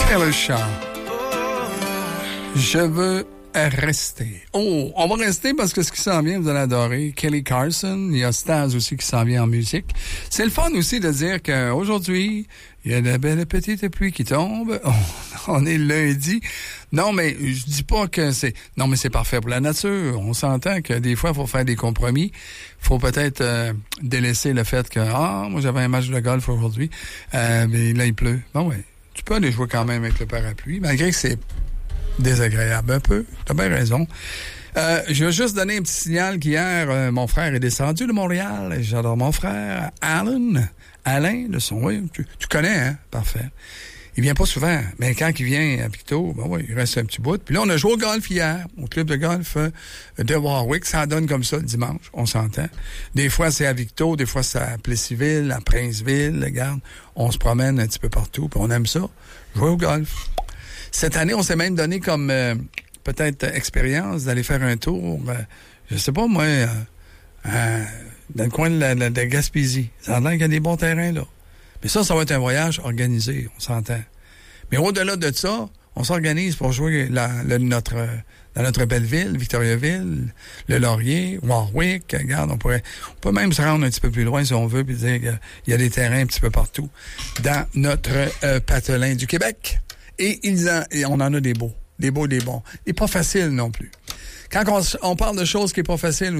le chant. Je veux rester. Oh, on va rester parce que ce qui s'en vient, vous allez adorer. Kelly Clarkson, il y a Staz aussi qui s'en vient en musique. C'est le fun aussi de dire qu'aujourd'hui, il y a de belles petites pluies qui tombent. On est lundi. Non, mais je dis pas que c'est... Non, mais c'est parfait pour la nature. On s'entend que des fois, il faut faire des compromis. Il faut peut-être délaisser le fait que, moi, j'avais un match de golf aujourd'hui, mais là, il pleut. Bon, ouais. Tu peux aller jouer quand même avec le parapluie, malgré que c'est désagréable un peu. T'as bien raison. Je veux juste donner un petit signal qu'hier, mon frère est descendu de Montréal. J'adore mon frère. Alain, de son... Oui, tu connais, hein? Parfait. Il vient pas souvent, mais quand il vient à Victo, ben oui, il reste un petit bout. Puis là, on a joué au golf hier, au club de golf de Warwick. Ça donne comme ça le dimanche, on s'entend. Des fois, c'est à Victo, des fois, c'est à Plessisville, à Princeville, regarde. On se promène un petit peu partout, puis on aime ça, jouer au golf. Cette année, on s'est même donné comme peut-être expérience d'aller faire un tour, je sais pas moi, dans le coin de la Gaspésie. Ça a l'air qu'il y a des bons terrains là. Mais ça va être un voyage organisé, on s'entend. Mais au-delà de ça, on s'organise pour jouer dans notre belle ville, Victoriaville, le Laurier, Warwick. Regarde, on peut même se rendre un petit peu plus loin si on veut, puis dire qu'il y a des terrains un petit peu partout dans notre patelin du Québec. Et on en a des beaux, des bons. Et pas faciles non plus. Quand on parle de choses qui est pas facile